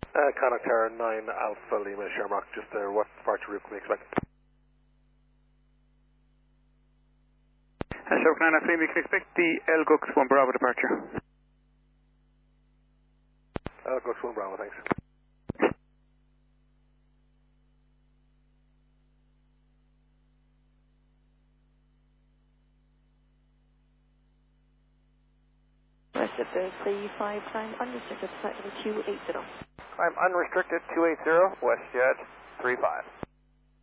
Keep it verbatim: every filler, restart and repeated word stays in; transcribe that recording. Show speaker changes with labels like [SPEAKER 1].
[SPEAKER 1] Uh, Connacht Tower nine Alpha Lima Shamrock, just there. What departure route can we expect?
[SPEAKER 2] Uh, Shamrock nine Alpha Lima, you can expect the L Gux one Bravo departure.
[SPEAKER 1] Uh, Gux one Bravo, thanks.
[SPEAKER 3] Receptor three five nine, unrestricted, flight level two eight zero.
[SPEAKER 4] I'm unrestricted two eight zero, WestJet three five.